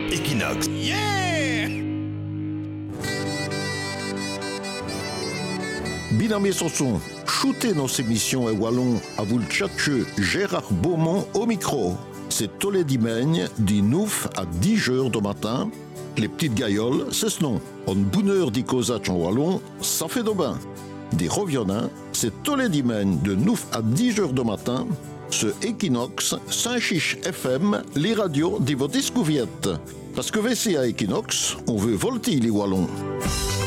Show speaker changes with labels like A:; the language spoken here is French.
A: Equinox. Yeah!
B: Binamé Sanson, shootez nos émissions et wallon à vous le tchatcheux Gérard Beaumont au micro. C'est tous les dimanches, du 9 à 10 heures du matin. Les petites gailloles, c'est ce nom. En bonne heure d'y en wallon, ça fait de bain. Des reviennants, c'est tous les dimanches de 9 à 10 heures du matin. Ce Equinox, Saint-Chiche FM, les radios de vos discouviette. Parce que VC à Equinox, on veut volter les wallons.